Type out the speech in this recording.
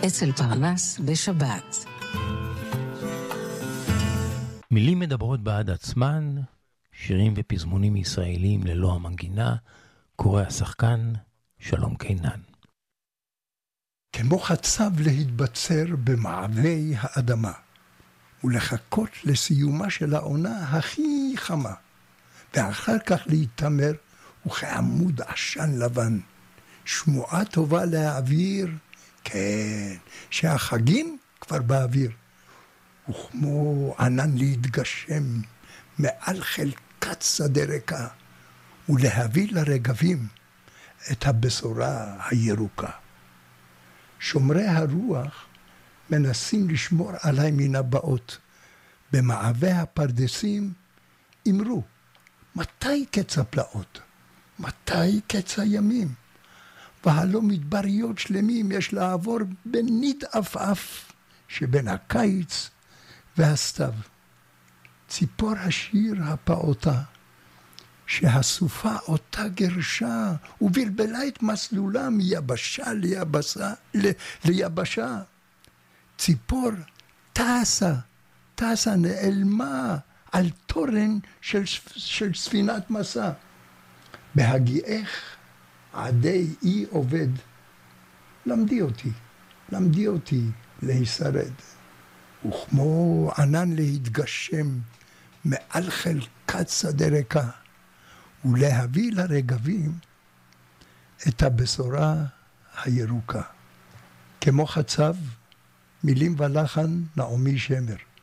אצל פרנס בשבת. מילים מדברות בעד עצמן, שירים ופזמונים ישראלים ללא המנגינה, קורא השחקן שלום קינן. כמו חצב להתבצר במעבי האדמה, ולחכות לסיומה של העונה הכי חמה, ואחר כך להתאמר וכעמוד עשן לבן. שמועה טובה להעביר, כן, שהחגים כבר באוויר. וכמו ענן להתגשם מעל חלקת שדה ריקה, ולהביא לרגבים את הבשורה הירוקה. שומרי הרוח מנסים לשמור עליי מן הבאות. במעבי הפרדסים אמרו, מתי קץ הפלאות? מתי קץ הימים? והלא מדבריות שלמים יש לעבור בנית עפעף שבין הקיץ והסתיו. ציפור השיר הפעוטה שהסופה אותה גרשה ובלבלה את מסלולה מיבשה ליבשה. ציפור טסה נעלמה על תורן של ספינת מסע. בהגיעך עדי אי עובד, למדי אותי להישרד. וכמו ענן להתגשם מעל חלקת שדה ריקה, ולהביא לרגבים את הבשורה הירוקה. כמו חצב, מילים ולחן נעמי שמר.